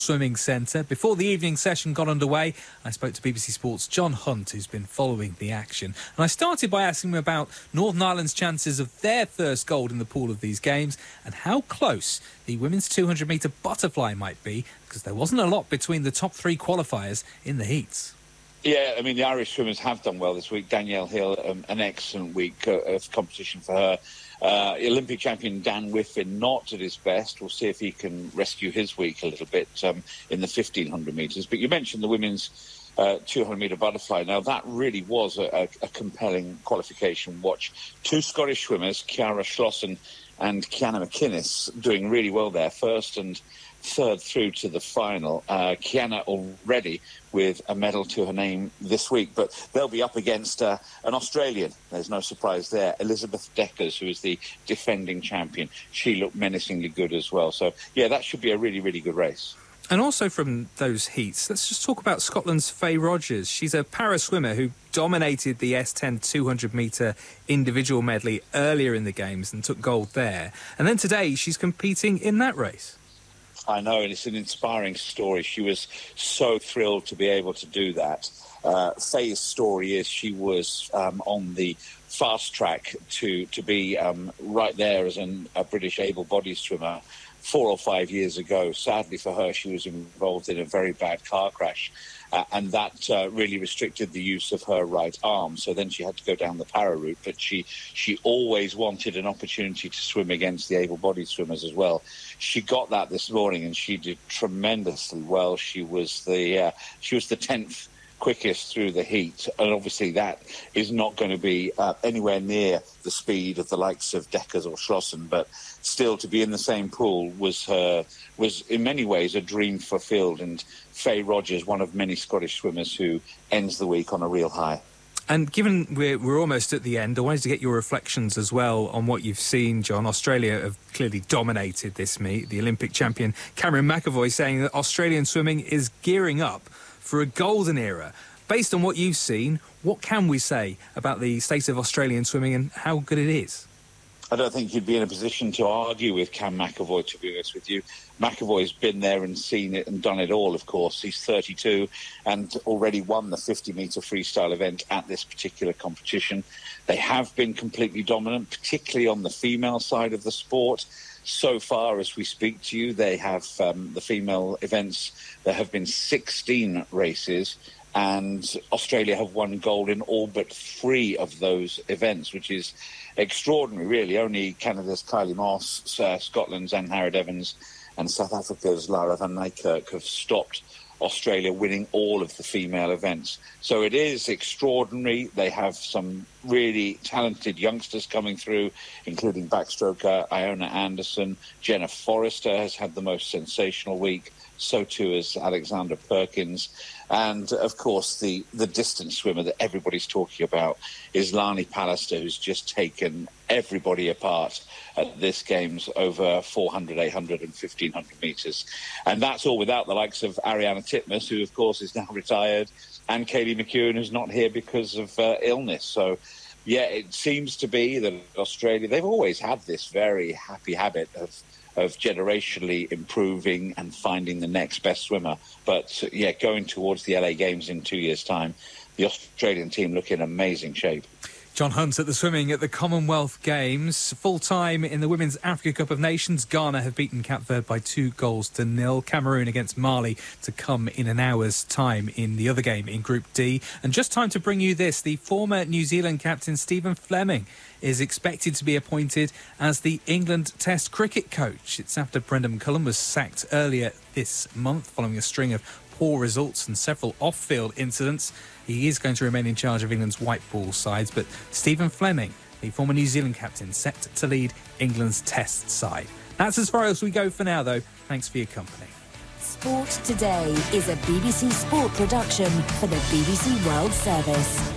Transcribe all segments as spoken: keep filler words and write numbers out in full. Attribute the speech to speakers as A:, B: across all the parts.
A: Swimming Centre. Before the evening session got underway, I spoke to B B C Sport's John Hunt, who's been following the action. And I started by asking him about Northern Ireland's chances of their first gold in the pool of these games and how close the women's two hundred metre butterfly might be, because there wasn't a lot between the top three qualifiers in the heats.
B: Yeah, I mean, the Irish swimmers have done well this week. Danielle Hill, um, an excellent week uh, of competition for her. Uh, Olympic champion Dan Whiffen not at his best. We'll see if he can rescue his week a little bit um, in the fifteen hundred metres. But you mentioned the women's uh, two hundred metre butterfly. Now, that really was a, a compelling qualification watch. Two Scottish swimmers, Ciara Schlossen and Kiana McInnes, doing really well there. First and third through to the final. Uh, Kiana already with a medal to her name this week, but they'll be up against uh, an Australian. There's no surprise there. Elizabeth Deckers, who is the defending champion. She looked menacingly good as well. So, yeah, that should be a really, really good race.
A: And also from those heats, let's just talk about Scotland's Faye Rogers. She's a para-swimmer who dominated the S ten two hundred metre individual medley earlier in the games and took gold there. And then today she's competing in that race.
B: I know, and it's an inspiring story. She was so thrilled to be able to do that. Uh, Faye's story is she was um, on the fast track to, to be um, right there as an, a British able-bodied swimmer four or five years ago. Sadly for her, she was involved in a very bad car crash. Uh, and that uh, really restricted the use of her right arm. So then she had to go down the para route. But she she always wanted an opportunity to swim against the able-bodied swimmers as well. She got that this morning, and she did tremendously well. She was the uh, she was the tenth quickest through the heat, and obviously that is not going to be uh, anywhere near the speed of the likes of Deckers or Schlossen, but still to be in the same pool was her was in many ways a dream fulfilled. And Faye Rogers, one of many Scottish swimmers who ends the week on a real high.
A: And given we're, we're almost at the end, I wanted to get your reflections as well on what you've seen, John. Australia have clearly dominated this meet. The Olympic champion Cameron McAvoy saying that Australian swimming is gearing up for a golden era. Based on what you've seen, what can we say about the state of Australian swimming and how good it is?
B: I don't think you'd be in a position to argue with Cam McAvoy, to be honest with you. McAvoy's been there and seen it and done it all, of course. He's thirty-two and already won the fifty metre freestyle event at this particular competition. They have been completely dominant, particularly on the female side of the sport. So far, as we speak to you, they have um, the female events. There have been sixteen races, and Australia have won gold in all but three of those events, which is extraordinary, really. Only Canada's Kylie Moss, uh, Scotland's Anne Harrod Evans, and South Africa's Lara van Niekerk have stopped Australia winning all of the female events. So it is extraordinary. They have some really talented youngsters coming through, including backstroker Iona Anderson. Jenna Forrester has had the most sensational week. So too has Alexander Perkins. And, of course, the, the distance swimmer that everybody's talking about is Lani Pallister, who's just taken everybody apart at this Games over four hundred, eight hundred and fifteen hundred metres. And that's all without the likes of Ariana Titmus, who, of course, is now retired, and Kaylee McEwen, who's not here because of uh, illness. So, yeah, it seems to be that Australia, they've always had this very happy habit of of generationally improving and finding the next best swimmer. But, yeah, going towards the L A Games in two years' time, the Australian team look in amazing shape.
A: John Hunt at the swimming at the Commonwealth Games. Full-time in the Women's Africa Cup of Nations, Ghana have beaten Cape Verde by two goals to nil. Cameroon against Mali to come in an hour's time in the other game in Group D. And just time to bring you this. The former New Zealand captain Stephen Fleming is expected to be appointed as the England Test cricket coach. It's after Brendan McCullum was sacked earlier this month following a string of poor results and several off-field incidents. He is going to remain in charge of England's white ball sides, but Stephen Fleming, the former New Zealand captain, set to lead England's Test side. That's as far as we go for now, though. Thanks for your company.
C: Sport Today is a B B C Sport production for the B B C World Service.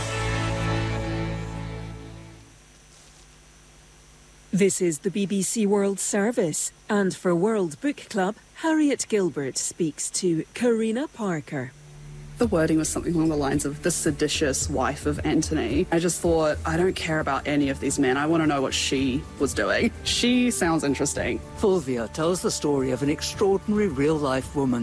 D: This is the B B C World Service, and for World Book Club, Harriet Gilbert speaks to Karina Parker.
E: The wording was something along the lines of the seditious wife of Antony. I just thought, I don't care about any of these men. I want to know what she was doing. She sounds interesting.
F: Fulvia tells the story of an extraordinary real-life woman